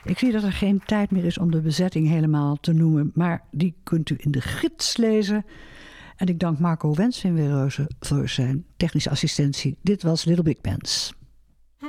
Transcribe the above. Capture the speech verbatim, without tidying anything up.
Ik zie dat er geen tijd meer is om de bezetting helemaal te noemen, maar die kunt u in de gids lezen. En ik dank Marco Wensveen weer reuze voor zijn technische assistentie. Dit was Little Big Bands.